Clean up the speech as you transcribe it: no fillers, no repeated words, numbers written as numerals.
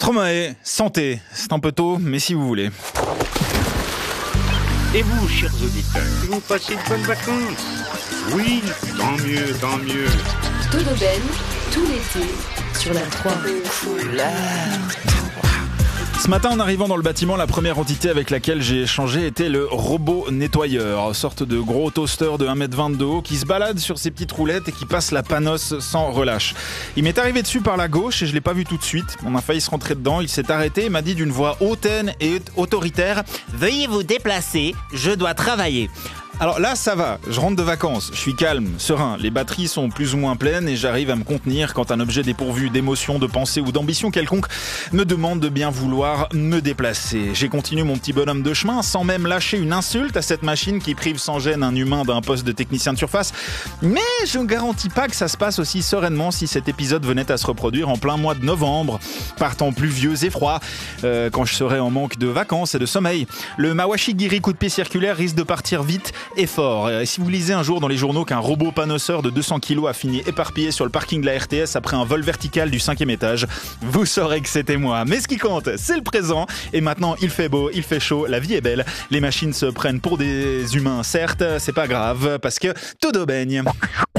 Stromae, santé, c'est un peu tôt, mais si vous voulez. Et vous, chers auditeurs, vous passez de bonnes vacances? Oui, tant mieux, tant mieux. Dodo Ben, tout l'été, sur la 3. Ce matin, en arrivant dans le bâtiment, la première entité avec laquelle j'ai échangé était le robot nettoyeur, sorte de gros toaster de 1m20 de haut qui se balade sur ses petites roulettes et qui passe la panosse sans relâche. Il m'est arrivé dessus par la gauche et je l'ai pas vu tout de suite. On a failli se rentrer dedans, il s'est arrêté et m'a dit d'une voix hautaine et autoritaire « Veuillez vous déplacer, je dois travailler ». Alors là, ça va, je rentre de vacances, je suis calme, serein, les batteries sont plus ou moins pleines et j'arrive à me contenir quand un objet dépourvu d'émotion, de pensée ou d'ambition quelconque me demande de bien vouloir me déplacer. J'ai continué mon petit bonhomme de chemin sans même lâcher une insulte à cette machine qui prive sans gêne un humain d'un poste de technicien de surface. Mais je ne garantis pas que ça se passe aussi sereinement si cet épisode venait à se reproduire en plein mois de novembre, par temps pluvieux et froid, quand je serais en manque de vacances et de sommeil. Le Mawashi Giri coup de pied circulaire risque de partir vite et fort. Et si vous lisez un jour dans les journaux qu'un robot panosseur de 200 kg a fini éparpillé sur le parking de la RTS après un vol vertical du 5e étage, vous saurez que c'était moi. Mais ce qui compte, c'est le présent. Et maintenant, il fait beau, il fait chaud, la vie est belle. Les machines se prennent pour des humains, certes, c'est pas grave, parce que tout baigne.